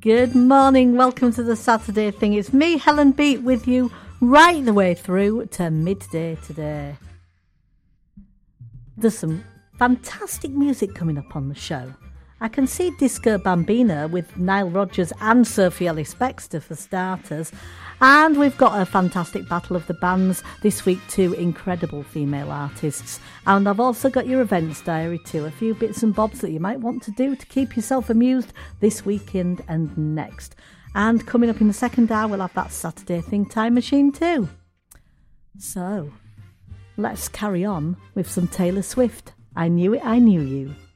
Good morning, welcome to the Saturday Thing. It's me, Helen Beat, with you right the way through to midday today. There's some fantastic music coming up on the show. I can see Disco Bambina with Nile Rodgers and Sophie Ellis-Bextor for starters. And we've got a fantastic battle of the bands this week, two incredible female artists. And I've also got your events diary too, a few bits and bobs that you might want to do to keep yourself amused this weekend and next. And coming up in the second hour, we'll have that Saturday Thing time machine too. So, let's carry on with some Taylor Swift. I Knew It, I Knew You.